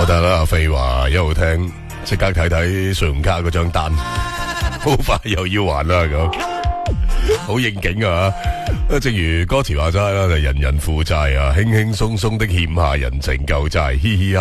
我睇啦，阿飛話一路聽，即刻睇睇信用卡嗰張單，好快又要還啦咁，好應景啊！正如歌詞話齋啦，就人人負債啊，輕輕鬆鬆的欠下人情舊債，嘻嘻。